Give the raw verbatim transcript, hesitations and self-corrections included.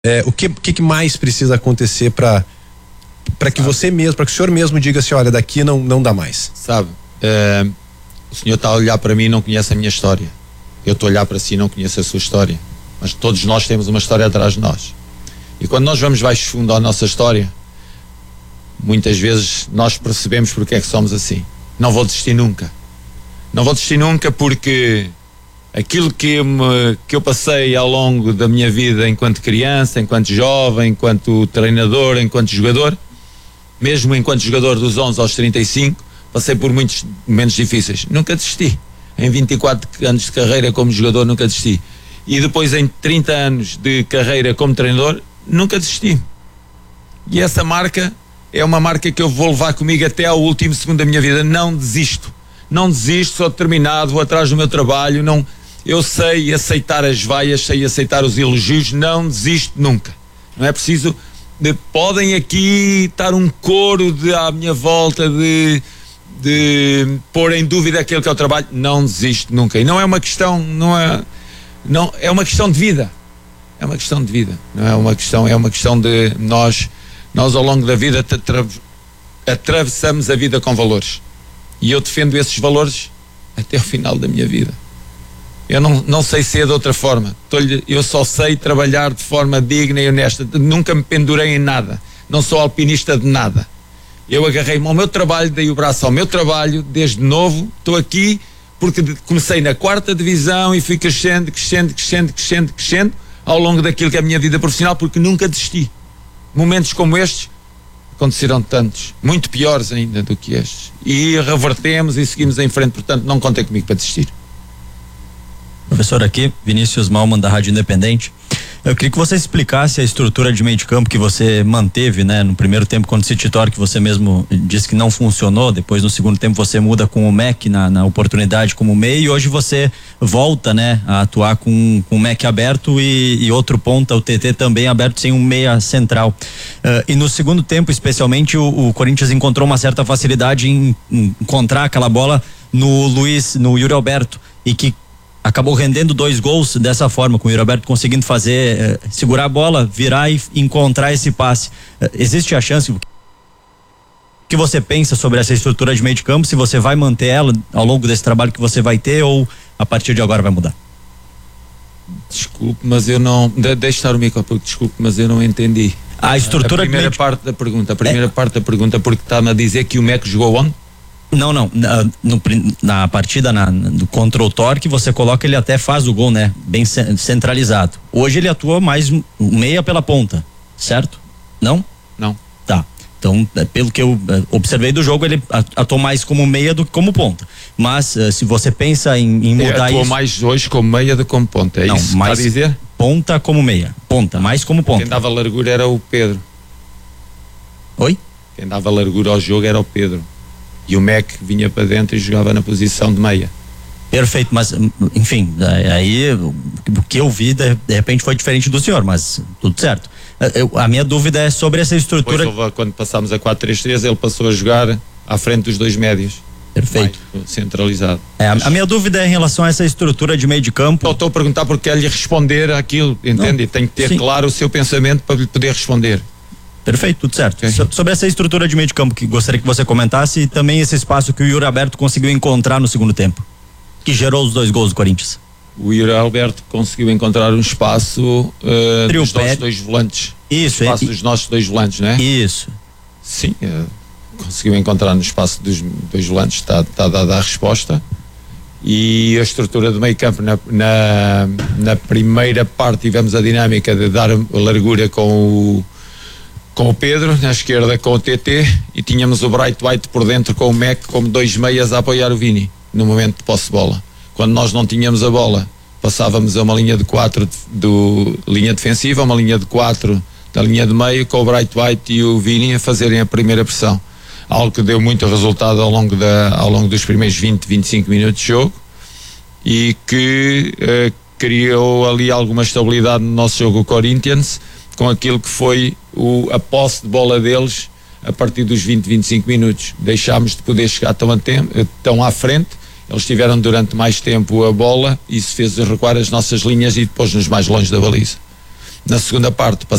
É, o que, que, que mais precisa acontecer para para que você mesmo, para que o senhor mesmo diga assim, olha, daqui não, não dá mais? Sabe, é, o senhor está a olhar para mim e não conhece a minha história. Eu estou a olhar para si e não conheço a sua história. Mas todos nós temos uma história atrás de nós. E quando nós vamos mais fundo à nossa história, muitas vezes nós percebemos porque é que somos assim. Não vou desistir nunca. Não vou desistir nunca porque aquilo que eu, me, que eu passei ao longo da minha vida enquanto criança, enquanto jovem, enquanto treinador, enquanto jogador, mesmo enquanto jogador dos onze aos trinta e cinco, passei por muitos momentos difíceis. Nunca desisti. Em vinte e quatro anos de carreira como jogador, nunca desisti. E depois em trinta anos de carreira como treinador, nunca desisti. E essa marca é uma marca que eu vou levar comigo até ao último segundo da minha vida. Não desisto. Não desisto, sou determinado, vou atrás do meu trabalho. Não, eu sei aceitar as vaias, sei aceitar os elogios. Não desisto nunca. Não é preciso... De, podem aqui estar um coro de, à minha volta de, de pôr em dúvida aquilo que é o trabalho. Não desisto nunca. E não é uma questão, não é, não, é uma questão de vida. É uma questão de vida. Não é uma questão, é uma questão de nós, nós ao longo da vida atravessamos a vida com valores. E eu defendo esses valores até o final da minha vida. Eu não, não sei ser de outra forma. Eu só sei trabalhar de forma digna e honesta. Nunca me pendurei em nada. Não sou alpinista de nada. Eu agarrei-me ao meu trabalho, dei o braço ao meu trabalho, desde novo. Estou aqui porque comecei na quarta divisão e fui crescendo, crescendo, crescendo, crescendo, crescendo ao longo daquilo que é a minha vida profissional, porque nunca desisti. Momentos como estes aconteceram tantos, muito piores ainda do que estes. E revertemos e seguimos em frente. Portanto, não contem comigo para desistir. Professor, aqui, Vinícius Malman, da Rádio Independente. Eu queria que você explicasse a estrutura de meio de campo que você manteve, né? No primeiro tempo, quando City Torque, você mesmo disse que não funcionou. Depois, no segundo tempo, você muda com o Mac na, na oportunidade como meio. E hoje você volta, né? A atuar com, com o Mac aberto e, e outro ponta, o T T também aberto, sem um meia central. Uh, e no segundo tempo, especialmente, o, o Corinthians encontrou uma certa facilidade em, em encontrar aquela bola no Luiz, no Yuri Alberto. E que acabou rendendo dois gols dessa forma, com o Yuri Alberto conseguindo fazer, eh, segurar a bola, virar e encontrar esse passe. Eh, existe a chance? O que você pensa sobre essa estrutura de meio de campo? Se você vai manter ela ao longo desse trabalho que você vai ter, ou a partir de agora vai mudar? Desculpe, mas eu não... De, deixe estar o microfone, desculpe, mas eu não entendi. A estrutura... A primeira de... parte da pergunta, a primeira é... parte da pergunta, porque está-me a dizer que o Mac jogou onde? Não, não, na, no, na partida na, no, contra o Torque, você coloca, ele até faz o gol, né? Bem centralizado. Hoje ele atua mais meia pela ponta, certo? Não? Não. Tá, então pelo que eu observei do jogo, ele atuou mais como meia do que como ponta. Mas se você pensa em, em mudar isso... Atuou mais hoje como meia do que como ponta, é não, isso mais que está a dizer? Ponta como meia, ponta, mais como ponta. Quem dava largura era o Pedro. Oi? Quem dava largura ao jogo era o Pedro. E o Mac vinha para dentro e jogava na posição de meia. Perfeito, mas enfim, aí o que eu vi de, de repente foi diferente do senhor, mas tudo certo. Eu, a minha dúvida é sobre essa estrutura. Depois, quando passámos a quatro três três, ele passou a jogar à frente dos dois médios. Perfeito. Mais centralizado. É, a, a minha dúvida é em relação a essa estrutura de meio de campo. Eu estou a perguntar porque quero lhe responder àquilo, entende? Tem que ter sim. claro o seu pensamento para lhe poder responder. Perfeito, tudo certo. So, sobre essa estrutura de meio de campo que gostaria que você comentasse, e também esse espaço que o Yuri Alberto conseguiu encontrar no segundo tempo, que gerou os dois gols do Corinthians. O Yuri Alberto conseguiu encontrar um espaço uh, dos nossos dois volantes. Isso. O espaço é, dos nossos dois volantes, não é? Isso. Sim, uh, conseguiu encontrar no espaço dos dois volantes, está, está dada a resposta. E a estrutura do meio campo, na, na, na primeira parte tivemos a dinâmica de dar a largura com o com o Pedro, na esquerda com o T T, e tínhamos o Bright White por dentro com o Mac como dois meias a apoiar o Vini no momento de posse de bola. Quando nós não tínhamos a bola, passávamos a uma linha de quatro do linha defensiva, uma linha de quatro da linha de meio, com o Bright White e o Vini a fazerem a primeira pressão, algo que deu muito resultado ao longo, da, ao longo dos primeiros vinte, vinte e cinco minutos de jogo, e que eh, criou ali alguma estabilidade no nosso jogo, o Corinthians, com aquilo que foi o, a posse de bola deles a partir dos vinte, vinte e cinco minutos. Deixámos de poder chegar tão, a tempo, tão à frente, eles tiveram durante mais tempo a bola e isso fez recuar as nossas linhas e depois nos mais longe da baliza. Na segunda parte